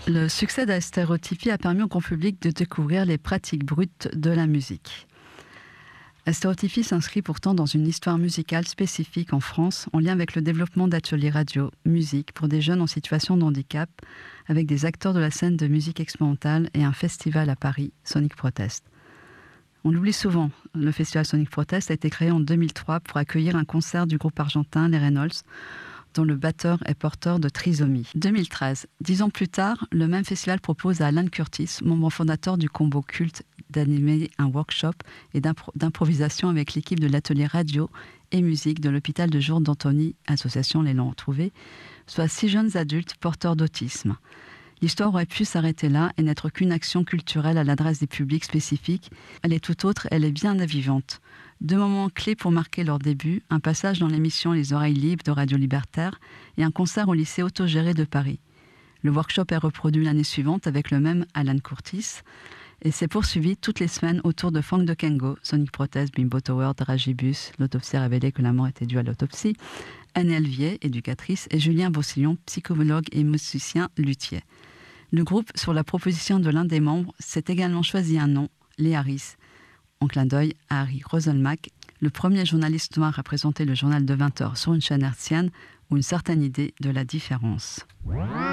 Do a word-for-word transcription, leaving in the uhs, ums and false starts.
Le succès d'Astérotypie a permis au grand public de découvrir les pratiques brutes de la musique. Astérotypie s'inscrit pourtant dans une histoire musicale spécifique en France, en lien avec le développement d'ateliers radio, musique pour des jeunes en situation de handicap, avec des acteurs de la scène de musique expérimentale et un festival à Paris, Sonic Protest. On l'oublie souvent, le festival Sonic Protest a été créé en deux mille trois pour accueillir un concert du groupe argentin Les Reynolds, dont le batteur est porteur de trisomie. deux mille treize, dix ans plus tard, le même festival propose à Alan Curtis, membre fondateur du combo culte, d'animer un workshop et d'impro- d'improvisation avec l'équipe de l'atelier radio et musique de l'hôpital de jour d'Antony, association Les L'ont retrouvé, soit six jeunes adultes porteurs d'autisme. L'histoire aurait pu s'arrêter là et n'être qu'une action culturelle à l'adresse des publics spécifiques. Elle est tout autre, elle est bien vivante. Deux moments clés pour marquer leur début, un passage dans l'émission Les Oreilles Libres de Radio Libertaire et un concert au lycée autogéré de Paris. Le workshop est reproduit l'année suivante avec le même Alan Curtis et s'est poursuivi toutes les semaines autour de Frank de Kengo, Sonic Protest, Bimbo Tower, Dragibus, l'autopsie a révélé que la mort était due à l'autopsie, Anne Elvier, éducatrice, et Julien Bossillon, psychologue et musicien luthier. Le groupe, sur la proposition de l'un des membres, s'est également choisi un nom, les Harris, en clin d'œil à Harry Roselmack, le premier journaliste noir à présenter le journal de vingt heures sur une chaîne hertzienne, ou une certaine idée de la différence.